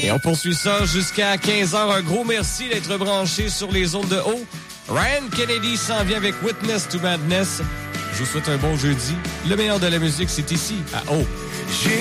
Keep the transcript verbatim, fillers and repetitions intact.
Et on poursuit ça jusqu'à quinze heures. Un gros merci d'être branché sur les ondes de haut. Ryan Kennedy s'en vient avec Witness to Madness. Je vous souhaite un bon jeudi. Le meilleur de la musique, c'est ici, à haut.